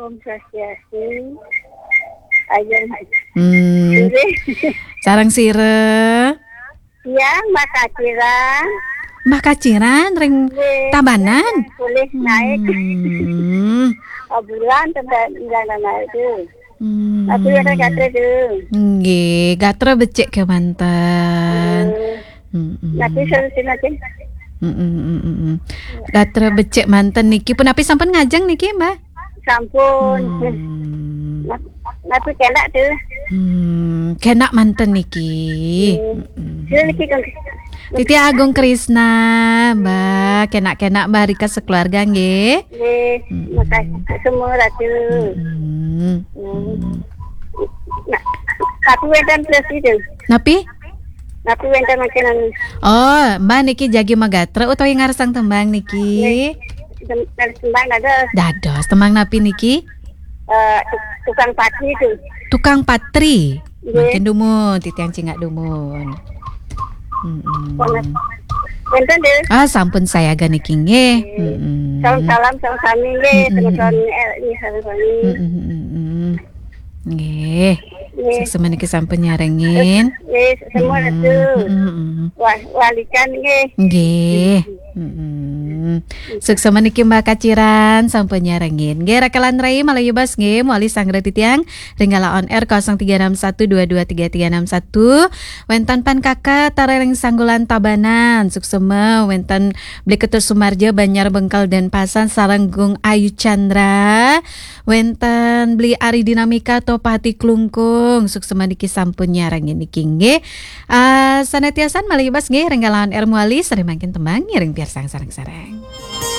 Om Swastiastu. Ayan. Sarang sire. Siang Mbak Kaciran. Mbak Kaciran ring Tabanan. Boleh naik. Bulan tentang naik tu. Tapi ada kata tu. Nggih, gatra becek ke Banten. Nanti solusi nanti. Gatra becek Banten niki pun api sampun ngajeng niki, Mbak. Sampun. Nanti kena tu. Kenak Banten niki. Sila niki kan. Titi Agung Krisna, Mbak. Kenak-kenak Mbak Rika sekeluarga nggih. Makasih semua ratu. Tapi wenten plus itu. Napi? Tapi wenten makanan. Oh, Mbak niki jagi magatra utawi ngarsang tembang niki. Dari sembang ada. Dados tembang napi niki? Tukang patri itu. Tukang patri. Makin dumun, titi yang cingak dumun. Wenten deh. Sampun saya ga niki nggih. Salam sama-sama nggih, teman-teman ini sama-sama. Nggih. Sesemene iki sampun nyarengin. Nggih, semua itu. Walikan nggih. Nggih. Sukses meniki Mbak Kaciran sampun nyarengin. Nggih rakalan rai malayubas nggih moali sangra titiang Ringgala on air 0361223361 wentan pan kakak tarereng sanggulan Tabanan suksema wentan beli ketus Sumarja Banjar Bengkal dan Pasan Saranggung Ayu Chandra wentan beli Ari Dinamika Topati Klungkung suksema niki sampun nyarengin niki nggih. Sanetiasan malayubas nggih Ringgala on air moali sering makin tembang ngiring biar sareng-sareng.